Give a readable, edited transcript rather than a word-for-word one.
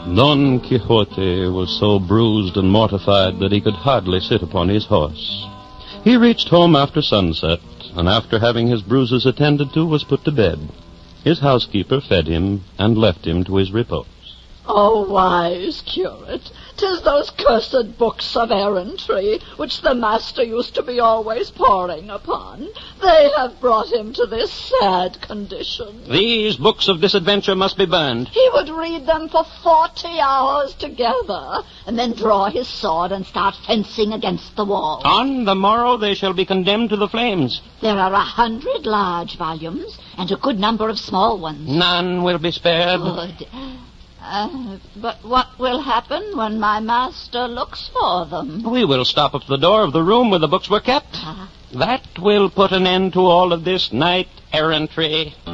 Don Quixote was so bruised and mortified that he could hardly sit upon his horse. He reached home after sunset, and after having his bruises attended to, was put to bed. His housekeeper fed him and left him to his repose. Oh, wise curate, 'tis those cursed books of errantry, which the master used to be always poring upon. They have brought him to this sad condition. These books of disadventure must be burned. He would read them for 40 hours together, and then draw his sword and start fencing against the wall. On the morrow they shall be condemned to the flames. There are 100 large volumes, and a good number of small ones. None will be spared. Good. But what will happen when my master looks for them? We will stop up the door of the room where the books were kept. That will put an end to all of this knight errantry.